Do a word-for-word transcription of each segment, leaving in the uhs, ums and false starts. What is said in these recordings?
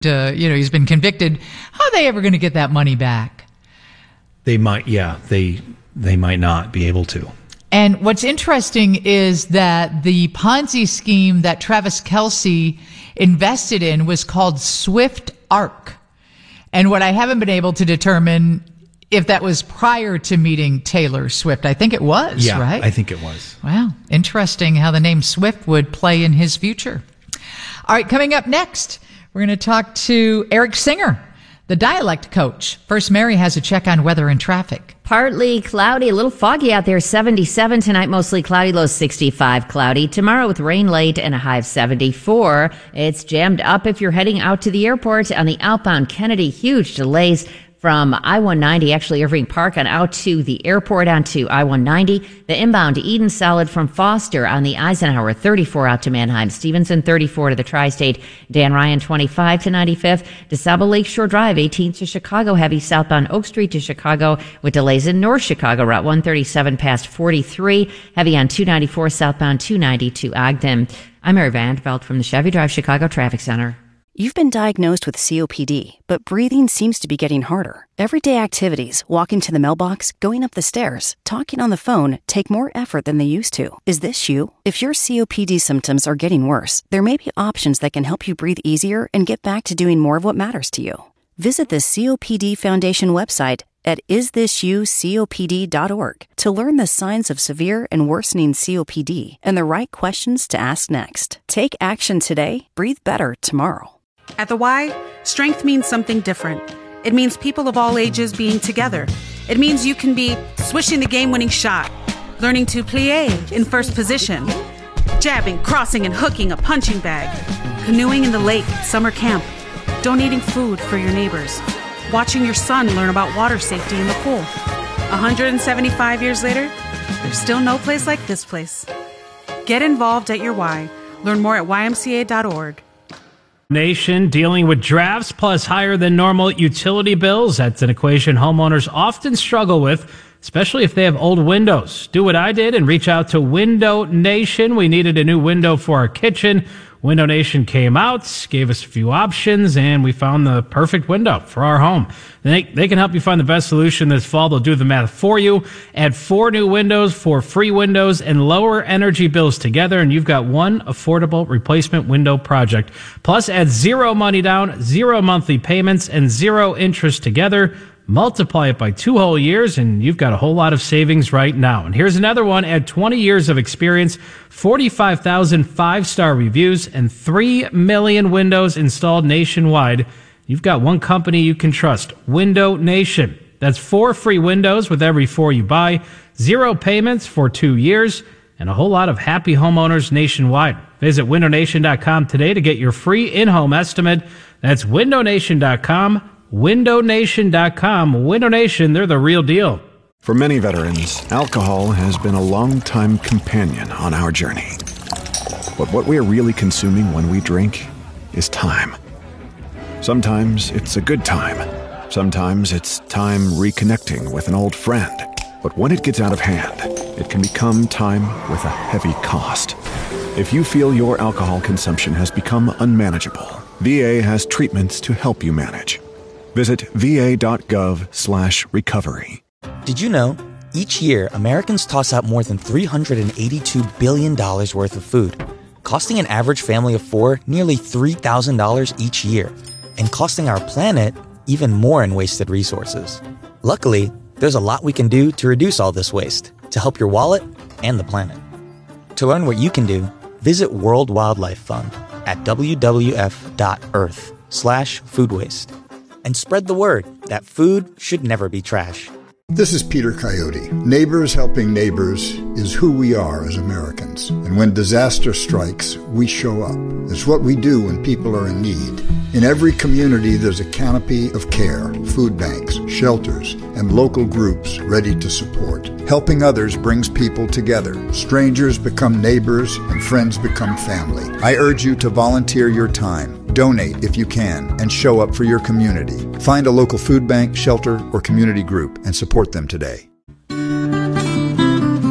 Uh, you know, he's been convicted. How are they ever going to get that money back? They might, yeah, they they might not be able to. And what's interesting is that the Ponzi scheme that Travis Kelce invested in was called Swift Arc. And what I haven't been able to determine if that was prior to meeting Taylor Swift. I think it was, yeah, right? I think it was. Wow. Interesting how the name Swift would play in his future. All right, coming up next, we're going to talk to Eric Singer, the dialect coach. First, Mary has a check on weather and traffic. Partly cloudy, a little foggy out there, seventy-seven tonight, mostly cloudy, low sixty-five cloudy. Tomorrow with rain late and a high of seventy-four. It's jammed up if you're heading out to the airport on the outbound Kennedy. Huge delays from I one ninety, actually Irving Park, on out to the airport onto I one ninety. The inbound Eden solid from Foster on the Eisenhower, thirty-four out to Manheim. Stevenson, thirty-four to the Tri-State. Dan Ryan, twenty-five to ninety-fifth. DeSable Lakeshore Drive, eighteenth to Chicago. Heavy southbound Oak Street to Chicago with delays in North Chicago. Route one thirty-seven past forty-three. Heavy on two ninety-four southbound two ninety to Ogden. I'm Mary Vandeveld from the Chevy Drive Chicago Traffic Center. You've been diagnosed with C O P D, but breathing seems to be getting harder. Everyday activities, walking to the mailbox, going up the stairs, talking on the phone, take more effort than they used to. Is this you? If your C O P D symptoms are getting worse, there may be options that can help you breathe easier and get back to doing more of what matters to you. Visit the C O P D Foundation website at is this you copd dot org to learn the signs of severe and worsening C O P D and the right questions to ask next. Take action today, breathe better tomorrow. At the Y, strength means something different. It means people of all ages being together. It means you can be swishing the game-winning shot, learning to plie in first position, jabbing, crossing, and hooking a punching bag, canoeing in the lake at summer camp, donating food for your neighbors, watching your son learn about water safety in the pool. one hundred seventy-five years later, there's still no place like this place. Get involved at your Y. Learn more at y m c a dot org. Nation dealing with drafts plus higher than normal utility bills. That's an equation homeowners often struggle with, especially if they have old windows. Do what I did and reach out to Window Nation. We needed a new window for our kitchen. Window Nation came out, gave us a few options, and we found the perfect window for our home. They, they can help you find the best solution this fall. They'll do the math for you. Add four new windows, four free windows, and lower energy bills together, and you've got one affordable replacement window project. Plus, add zero money down, zero monthly payments, and zero interest together. Multiply it by two whole years, and you've got a whole lot of savings right now. And here's another one. Add twenty years of experience, forty-five thousand five-star reviews, and three million windows installed nationwide. You've got one company you can trust, Window Nation. That's four free windows with every four you buy, zero payments for two years, and a whole lot of happy homeowners nationwide. Visit window nation dot com today to get your free in-home estimate. That's window nation dot com. window nation dot com. Window Nation, they're the real deal. For many veterans, alcohol has been a long-time companion on our journey. But what we are really consuming when we drink is time. Sometimes it's a good time. Sometimes it's time reconnecting with an old friend. But when it gets out of hand, it can become time with a heavy cost. If you feel your alcohol consumption has become unmanageable, V A has treatments to help you manage. Visit va.gov slash recovery. Did you know? Each year, Americans toss out more than three hundred eighty-two billion dollars worth of food, costing an average family of four nearly three thousand dollars each year, and costing our planet even more in wasted resources. Luckily, there's a lot we can do to reduce all this waste, to help your wallet and the planet. To learn what you can do, visit World Wildlife Fund at w w f dot earth slash food waste. And spread the word that food should never be trash. This is Peter Coyote. Neighbors helping neighbors is who we are as Americans. And when disaster strikes, we show up. It's what we do when people are in need. In every community, there's a canopy of care, food banks, shelters, and local groups ready to support. Helping others brings people together. Strangers become neighbors, and friends become family. I urge you to volunteer your time. Donate if you can, and show up for your community. Find a local food bank, shelter, or community group and support them today.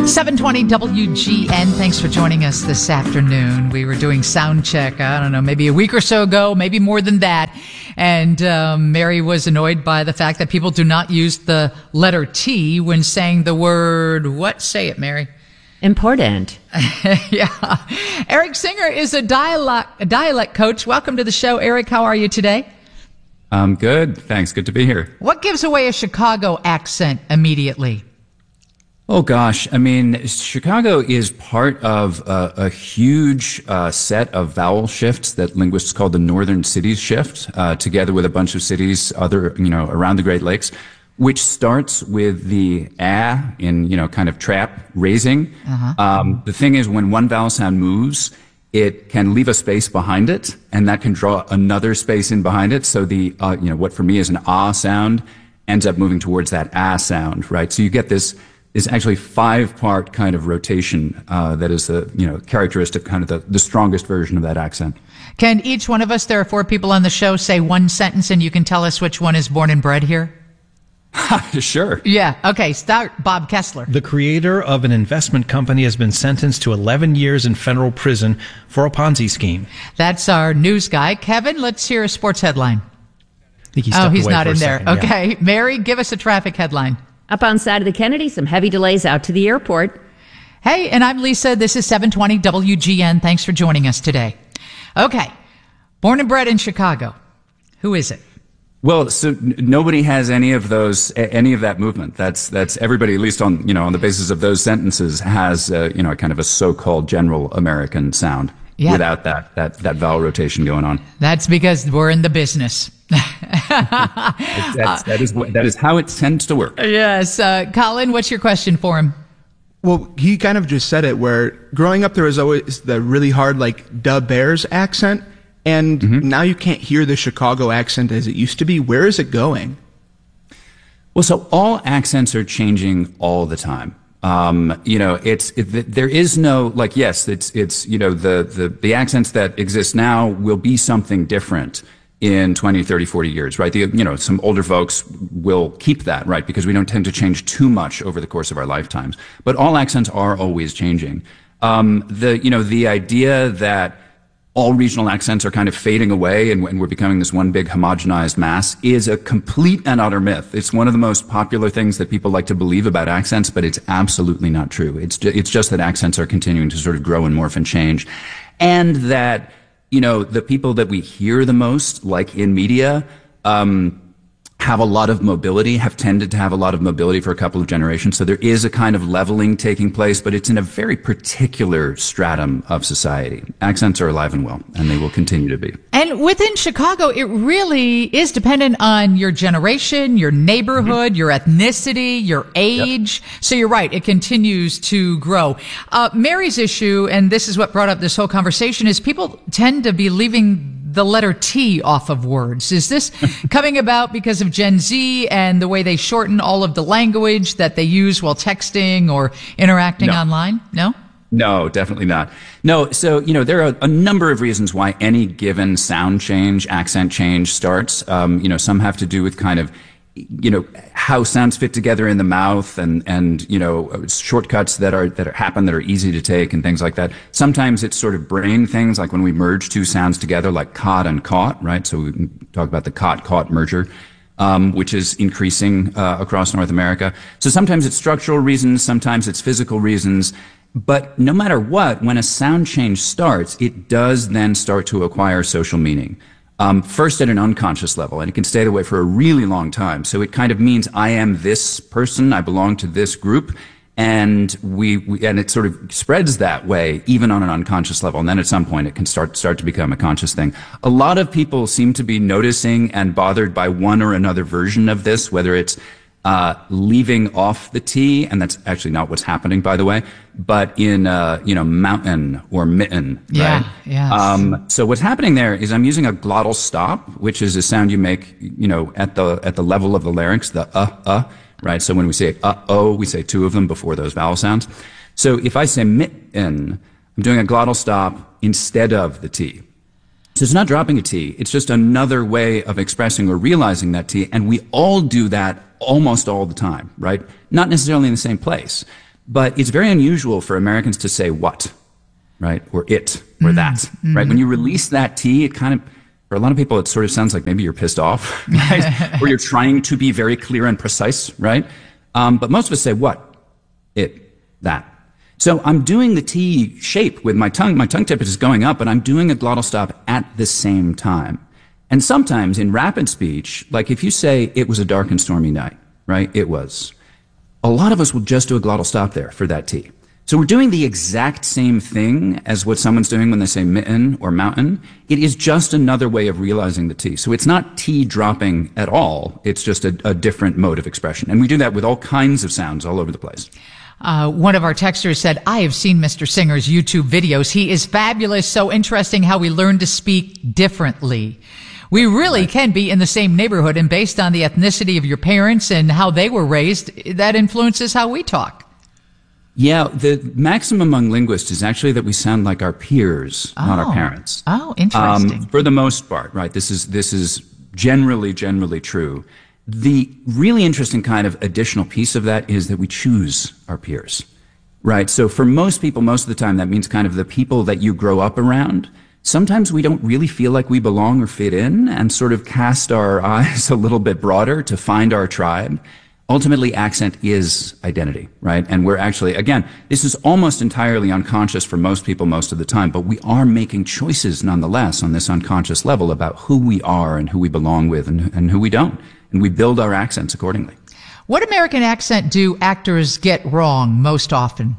seven twenty W G N. Thanks for joining us this afternoon. We were doing sound check, I don't know, maybe a week or so ago, maybe more than that. And um, Mary was annoyed by the fact that people do not use the letter T when saying the word, what? Say it, Mary. Important. Yeah. Eric Singer is a dialect, a dialect coach. Welcome to the show. Eric, how are you today? I'm good. Thanks. Good to be here. What gives away a Chicago accent immediately? Oh, gosh. I mean, Chicago is part of a, a huge uh, set of vowel shifts that linguists call the Northern Cities Shift, uh, together with a bunch of cities other, you know, around the Great Lakes, which starts with the ah in, you know, kind of trap raising. Uh-huh. Um, the thing is, when one vowel sound moves, it can leave a space behind it, and that can draw another space in behind it. So the, uh, you know, what for me is an ah sound ends up moving towards that ah sound, right? So you get this is actually five-part kind of rotation uh, that is the, you know, characteristic, kind of the, the strongest version of that accent. Can each one of us, there are four people on the show, say one sentence and you can tell us which one is born and bred here? Sure. Yeah. Okay. Start, Bob Kessler. The creator of an investment company has been sentenced to eleven years in federal prison for a Ponzi scheme. That's our news guy. Kevin, let's hear a sports headline. I think he oh, stepped he's away not for in a there. second, Okay. yeah. Mary, give us a traffic headline. Up on side of the Kennedy, some heavy delays out to the airport. Hey, and I'm Lisa. This is seven twenty W G N. Thanks for joining us today. Okay. Born and bred in Chicago. Who is it? Well, so n- nobody has any of those, a- any of that movement. That's that's everybody, at least on, you know, on the basis of those sentences, has uh, you know, a kind of a so-called general American sound Yeah. without that that that vowel rotation going on. That's because we're in the business. That's, that is what, that is how it tends to work. Yes. Uh, Colin, what's your question for him? Well, he kind of just said it, where growing up there was always the really hard, like, da Bears accent, and mm-hmm. now you can't hear the Chicago accent as it used to be. Where is it going? Well, so all accents are changing all the time. Um, you know, it's, it, there is no, like, yes, it's, it's, you know, the, the, the accents that exist now will be something different in twenty, thirty, forty years, right? The, you know, some older folks will keep that, right? Because we don't tend to change too much over the course of our lifetimes. But all accents are always changing. Um, the, you know, the idea that all regional accents are kind of fading away and, and we're becoming this one big homogenized mass is a complete and utter myth. It's one of the most popular things that people like to believe about accents, but it's absolutely not true. It's, ju- it's just that accents are continuing to sort of grow and morph and change. And that, you know, the people that we hear the most, like in media, um, have a lot of mobility, have tended to have a lot of mobility for a couple of generations. So there is a kind of leveling taking place, but it's in a very particular stratum of society. Accents are alive and well, and they will continue to be. And within Chicago, it really is dependent on your generation, your neighborhood, mm-hmm. your ethnicity, your age. Yep. So you're right. It continues to grow. Uh, Mary's issue, and this is what brought up this whole conversation, is people tend to be leaving the letter T off of words. Is this coming about because of Gen Z and the way they shorten all of the language that they use while texting or interacting no. online? No? No, definitely not. No, so, you know, there are a number of reasons why any given sound change, accent change starts. Um, you know, some have to do with kind of, you know, how sounds fit together in the mouth and, and, you know, shortcuts that are, that are, happen that are easy to take and things like that. Sometimes it's sort of brain things, like when we merge two sounds together, like caught and caught, right? So we can talk about the caught-caught merger, um, which is increasing, uh, across North America. So sometimes it's structural reasons, sometimes it's physical reasons. But no matter what, when a sound change starts, it does then start to acquire social meaning. Um, first at an unconscious level, and it can stay that way for a really long time. So it kind of means I am this person, I belong to this group, and we, we and it sort of spreads that way, even on an unconscious level. And then at some point, it can start start to become a conscious thing. A lot of people seem to be noticing and bothered by one or another version of this, whether it's Uh, leaving off the T, and that's actually not what's happening, by the way, but in, uh, you know, mountain or mitten, yeah, right? Yes. Um, so what's happening there is I'm using a glottal stop, which is a sound you make, you know, at the, at the level of the larynx, the uh, uh, right? So when we say uh, oh, we say two of them before those vowel sounds. So if I say mitten, I'm doing a glottal stop instead of the T. So it's not dropping a T, it's just another way of expressing or realizing that T, and we all do that almost all the time, right? Not necessarily in the same place, But it's very unusual for Americans to say what, right? Or it, or mm-hmm. that, mm-hmm. right? When you release that T, it kind of, for a lot of people, it sort of sounds like maybe you're pissed off, right? Or you're trying to be very clear and precise, right? Um, but most of us say what, it, that. So I'm doing the T shape with my tongue. My tongue tip is going up, but I'm doing a glottal stop at the same time. And sometimes in rapid speech, like if you say it was a dark and stormy night, right? It was. A lot of us will just do a glottal stop there for that T. So we're doing the exact same thing as what someone's doing when they say mitten or mountain. It is just another way of realizing the T. So it's not T dropping at all. It's just a, a different mode of expression. And we do that with all kinds of sounds all over the place. Uh, one of our texters said, I have seen Mister Singer's YouTube videos. He is fabulous. So interesting how we learn to speak differently. We really right. can be in the same neighborhood, and based on the ethnicity of your parents and how they were raised, that influences how we talk. Yeah, the maxim among linguists is actually that we sound like our peers, oh. not our parents. Oh, interesting. Um, for the most part, right? This is this is generally, generally true. The really interesting kind of additional piece of that is that we choose our peers, right? So for most people, most of the time, that means kind of the people that you grow up around. Sometimes we don't really feel like we belong or fit in, and sort of cast our eyes a little bit broader to find our tribe. Ultimately, accent is identity, right? And we're actually, again, this is almost entirely unconscious for most people most of the time, but we are making choices nonetheless on this unconscious level about who we are and who we belong with and, and who we don't. And we build our accents accordingly. What American accent do actors get wrong most often?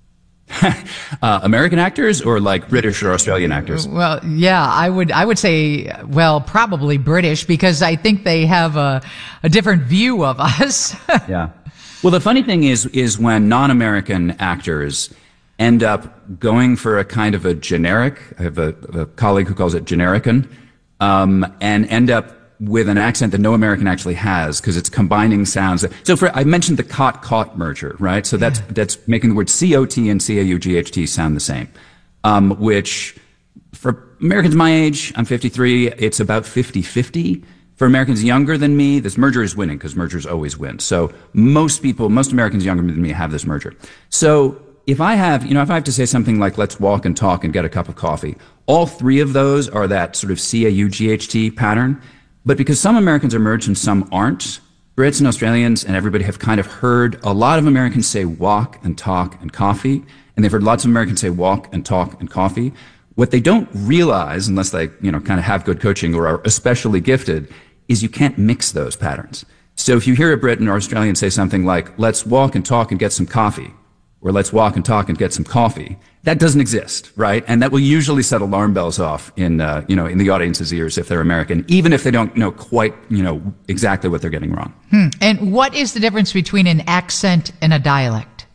uh, American actors or like British or Australian actors? Well, yeah, I would, I would say, well, probably British, because I think they have a, a different view of us. Yeah. Well, the funny thing is, is when non-American actors end up going for a kind of a generic, I have a, a colleague who calls it generican, um, and end up with an accent that no American actually has, because it's combining sounds. So for, I mentioned the caught-caught merger, right? So that's, yeah. that's making the word C O T and C A U G H T sound the same, um, which for Americans my age, I'm fifty-three, it's about fifty fifty. For Americans younger than me, this merger is winning, because mergers always win. So most people, most Americans younger than me have this merger. So if I have, you know, if I have to say something like, let's walk and talk and get a cup of coffee, all three of those are that sort of C A U G H T pattern. But because some Americans are merged and some aren't, Brits and Australians and everybody have kind of heard a lot of Americans say walk and talk and coffee, and they've heard lots of Americans say walk and talk and coffee. What they don't realize, unless they, you know, kind of have good coaching or are especially gifted, is you can't mix those patterns. So if you hear a Brit or Australian say something like, let's walk and talk and get some coffee, or let's walk and talk and get some coffee, that doesn't exist, right? And that will usually set alarm bells off in, uh, you know, in the audience's ears if they're American, even if they don't know quite, you know, exactly what they're getting wrong. Hmm. And what is the difference between an accent and a dialect?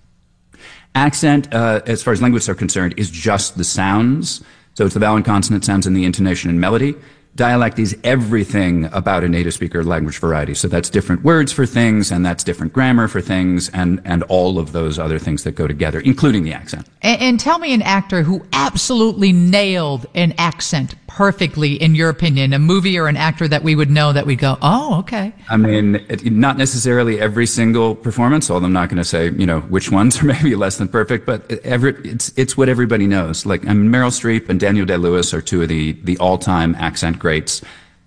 Accent, uh, as far as linguists are concerned, is just the sounds. So it's the vowel and consonant sounds and the intonation and melody. Dialect is everything about a native speaker language variety. So that's different words for things, and that's different grammar for things, and, and all of those other things that go together, including the accent. And, and tell me an actor who absolutely nailed an accent perfectly, in your opinion, a movie or an actor that we would know that we'd go, oh, okay. I mean, it, not necessarily every single performance, although I'm not going to say, you know, which ones are maybe less than perfect, but every, it's, it's what everybody knows. Like, I mean, Meryl Streep and Daniel Day-Lewis are two of the, the all-time accent greats.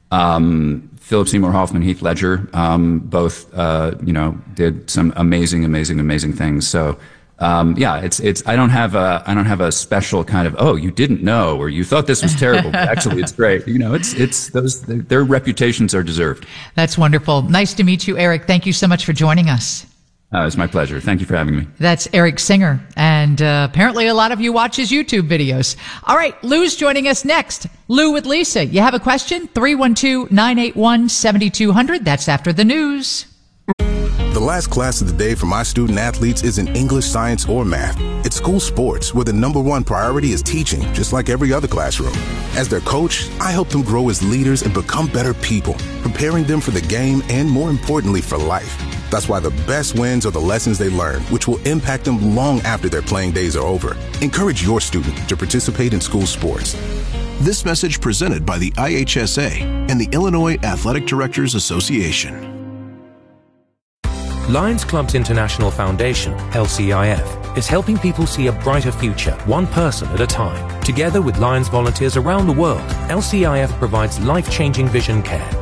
Um, Philip Seymour Hoffman, Heath Ledger, um, both, uh, you know, did some amazing, amazing, amazing things. So, um, yeah, it's, it's, I don't have a, I don't have a special kind of, oh, you didn't know, or you thought this was terrible, but actually it's great. You know, it's, it's those, their reputations are deserved. That's wonderful. Nice to meet you, Eric. Thank you so much for joining us. Uh, it's my pleasure. Thank you for having me. That's Eric Singer. And uh, apparently a lot of you watch his YouTube videos. All right, Lou's joining us next. Lou with Lisa. You have a question? three one two, nine eight one, seven two zero zero. That's after the news. The last class of the day for my student athletes isn't English, science, or math. It's school sports, where the number one priority is teaching, just like every other classroom. As their coach, I help them grow as leaders and become better people, preparing them for the game and, more importantly, for life. That's why the best wins are the lessons they learn, which will impact them long after their playing days are over. Encourage your student to participate in school sports. This message presented by the I H S A and the Illinois Athletic Directors Association. Lions Clubs International Foundation, L C I F, is helping people see a brighter future, one person at a time. Together with Lions volunteers around the world, L C I F provides life-changing vision care